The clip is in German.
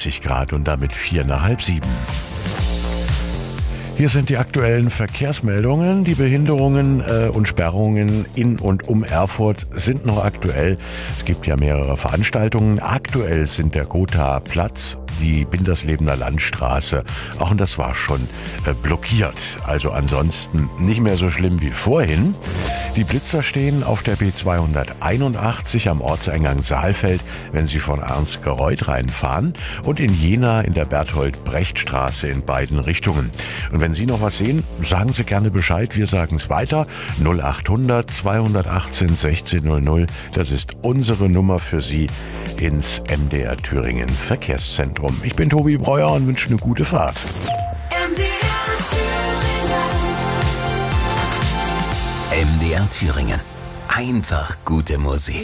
21 Grad und damit 4 nach halb 7. Hier sind die aktuellen Verkehrsmeldungen. Die Behinderungen und Sperrungen in und um Erfurt sind noch aktuell. Es gibt ja mehrere Veranstaltungen. Aktuell sind der Gotha-Platz, die Binderslebener Landstraße, auch und das war schon blockiert. Also ansonsten nicht mehr so schlimm wie vorhin. Die Blitzer stehen auf der B281 am Ortseingang Saalfeld, wenn Sie von Ernstgereuth reinfahren, und in Jena in der Berthold-Brecht-Straße in beiden Richtungen. Und wenn Sie noch was sehen, sagen Sie gerne Bescheid, wir sagen es weiter. 0800 218 1600, das ist unsere Nummer für Sie ins MDR Thüringen Verkehrszentrum. Ich bin Tobi Breuer und wünsche eine gute Fahrt. MDR Thüringen. Einfach gute Musik.